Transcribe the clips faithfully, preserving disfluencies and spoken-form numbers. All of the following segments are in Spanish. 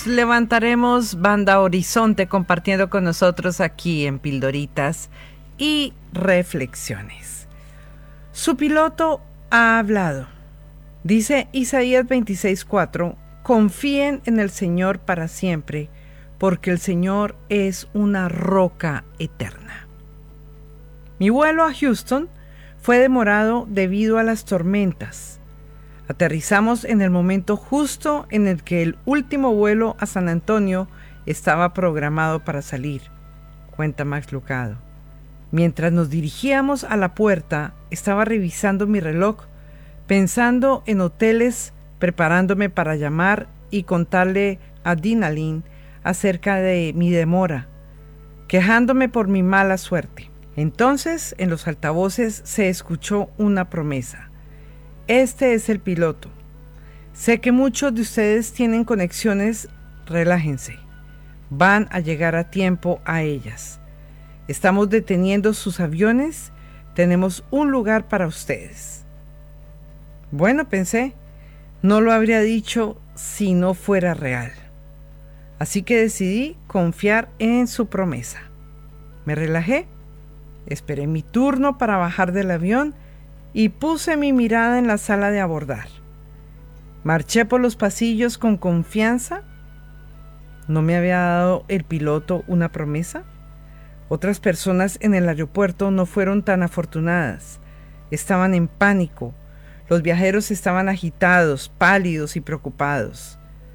Levantaremos Banda Horizonte compartiendo con nosotros aquí en Pildoritas y Reflexiones. Su piloto ha hablado. Dice Isaías veintiséis cuatro, confíen en el Señor para siempre, porque el Señor es una roca eterna. Mi vuelo a Houston fue demorado debido a las tormentas. Aterrizamos en el momento justo en el que el último vuelo a San Antonio estaba programado para salir, cuenta Max Lucado. Mientras nos dirigíamos a la puerta, estaba revisando mi reloj, pensando en hoteles, preparándome para llamar y contarle a Dinalín acerca de mi demora, quejándome por mi mala suerte. Entonces, en los altavoces se escuchó una promesa. Este es el piloto. Sé que muchos de ustedes tienen conexiones, relájense. Van a llegar a tiempo a ellas. Estamos deteniendo sus aviones. Tenemos un lugar para ustedes. Bueno, pensé, no lo habría dicho si no fuera real. Así que decidí confiar en su promesa. Me relajé, esperé mi turno para bajar del avión y puse mi mirada en la sala de abordar. Marché por los pasillos con confianza. ¿No me había dado el piloto una promesa? Otras personas en el aeropuerto no fueron tan afortunadas. Estaban en pánico. Los viajeros estaban agitados, pálidos y preocupados.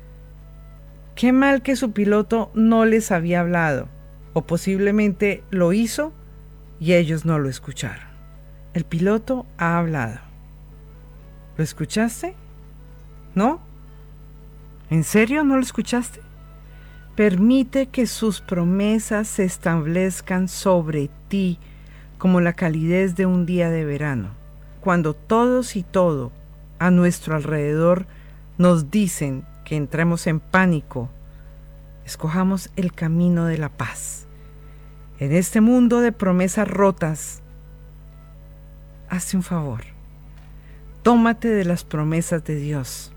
Qué mal que su piloto no les había hablado, o posiblemente lo hizo y ellos no lo escucharon. El piloto ha hablado. ¿Lo escuchaste? ¿No? ¿En serio no lo escuchaste? Permite que sus promesas se establezcan sobre ti como la calidez de un día de verano, cuando todos y todo a nuestro alrededor nos dicen que entremos en pánico. Escojamos el camino de la paz. En este mundo de promesas rotas, hazte un favor, tómate de las promesas de Dios,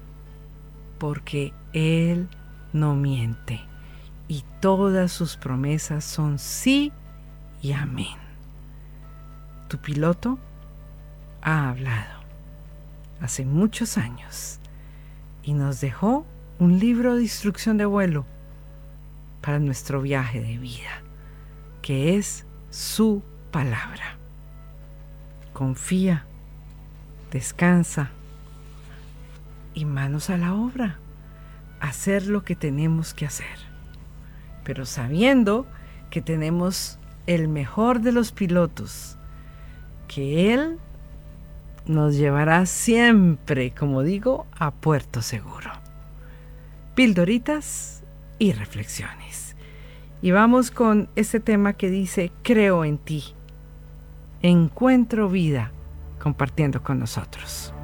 porque Él no miente y todas sus promesas son sí y amén. Tu piloto ha hablado hace muchos años y nos dejó un libro de instrucción de vuelo para nuestro viaje de vida, que es su palabra. Confía, descansa y manos a la obra. Hacer lo que tenemos que hacer, pero sabiendo que tenemos el mejor de los pilotos, que Él nos llevará siempre, como digo, a puerto seguro. Pildoritas y reflexiones. Y vamos con este tema que dice: creo en ti. Encuentro vida compartiendo con nosotros.